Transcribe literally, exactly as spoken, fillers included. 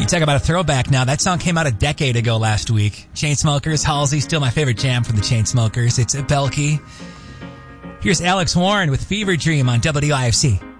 You talk about a throwback now. That song came out a decade ago last week. Chainsmokers, Halsey, still my favorite jam from the Chainsmokers. It's Belky. Here's Alex Warren with Fever Dream on W I F C.